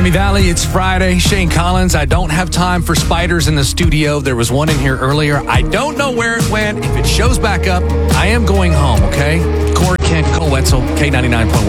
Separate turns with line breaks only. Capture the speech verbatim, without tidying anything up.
Miami Valley, it's Friday. Shane Collins, I don't have time for spiders in the studio. There was one in here earlier. I don't know where it went. If it shows back up, I am going home, okay? Corey Kent, Cole Wetzel, K ninety-nine point one.